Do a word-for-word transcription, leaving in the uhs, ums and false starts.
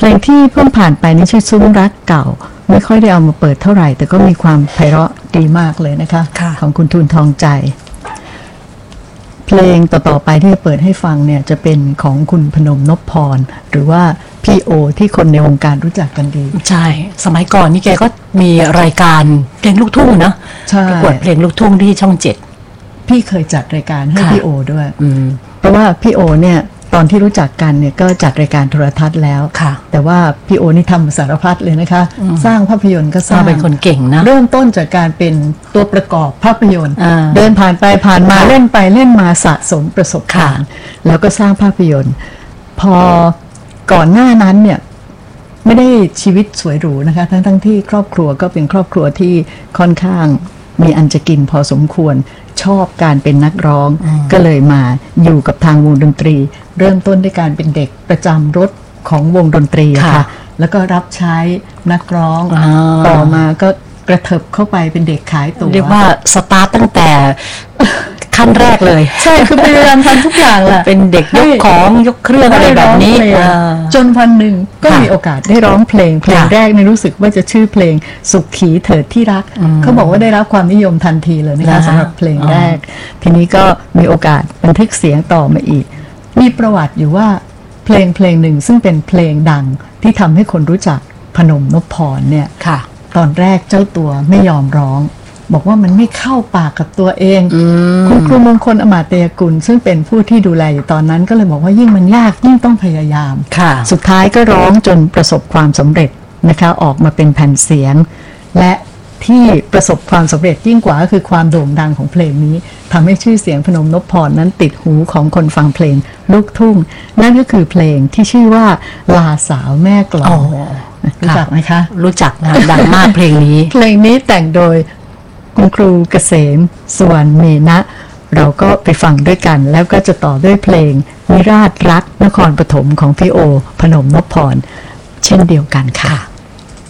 ลงที่เพิ่งผ่านไปนี่ชื่อซุ้มรักเก่าไม่ค่อยได้เอามาเปิดเท่าไหร่แต่ก็มีความไพเราะดีมากเลยนะคะของคุณทูลทองใจเพลงต่อๆไปที่จะเปิดให้ฟังเนี่ยจะเป็นของคุณพนมนพพรหรือว่าพี่โอที่คนในวงการรู้จักกันดีใช่สมัยก่อนนี่แกก็มีรายการเพลงลูกทุ่งนะประกวดเพลงลูกทุ่งที่ช่องเจ็ดพี่เคยจัดรายการให้พี่โอด้วยเพราะว่าพี่โอเนี่ยตอนที่รู้จักกันเนี่ยก็จัดรายการโทรทัศน์แล้วแต่ว่าพี่โอนี่ทำสารพัดเลยนะคะสร้างภาพยนตร์ก็สร้างเป็นคนเก่งนะเริ่มต้นจากการเป็นตัวประกอบภาพยนตร์เดินผ่านไปผ่านมาเล่นไปเล่นมาสะสมประสบการณ์แล้วก็สร้างภาพยนตร์พอก่อนหน้านั้นเนี่ยไม่ได้ชีวิตสวยหรูนะคะทั้งทั้งที่ครอบครัวก็เป็นครอบครัวที่ค่อนข้างมีอันจะกินพอสมควรชอบการเป็นนักร้องก็เลยมาอยู่กับทางวงดนตรีเริ่มต้นด้วยการเป็นเด็กประจำรถของวงดนตรีค่ะแล้วก็รับใช้นักร้องต่อมาก็กระเถิบเข้าไปเป็นเด็กขายตั๋วเรียกว่าสตาร์ตตั้งแต่ขั้นแรกเลยใช่คือพยายามทำทุกอย่างแหละเป็นเด็กยกของยกเครื่องอะไรแบบนี้จนวันหนึ่งก็มีโอกาสได้ร้องเพลงเพลงแรกในรู้สึกว่าจะชื่อเพลงสุขีเถิดที่รักเขาบอกว่าได้รับความนิยมทันทีเลยนะคะสำหรับเพลงแรกทีนี้ก็มีโอกาสบันทึกเสียงต่อมาอีกมีประวัติอยู่ว่าเพลงเพลงหนึ่งซึ่งเป็นเพลงดังที่ทำให้คนรู้จักพนมนพพรเนี่ยตอนแรกเจ้าตัวไม่ยอมร้องบอกว่ามันไม่เข้าปากกับตัวเองคุณครูมงคลอมาตยกุลซึ่งเป็นผู้ที่ดูแลอยู่ตอนนั้นก็เลยบอกว่ายิ่งมันยากยิ่งต้องพยายามสุดท้ายก็ร้องจนประสบความสำเร็จนะคะออกมาเป็นแผ่นเสียงและที่ประสบความสำเร็จยิ่งกว่าก็คือความโด่งดังของเพลงนี้ทำให้ชื่อเสียงพนมนพพรนั้นติดหูของคนฟังเพลงลูกทุ่งนั่นก็คือเพลงที่ชื่อว่าลาสาวแม่กลองรู้จักไหมคะรู้จักนะดังมากเพลงนี้เพลงนี้แต่งโดยคุณครูเกษมสวรรณเมนะเราก็ไปฟังด้วยกันแล้วก็จะต่อด้วยเพลงนิราศรักนครปฐมของพี่โอพนมนพพรเช่นเดียวกันค่ะ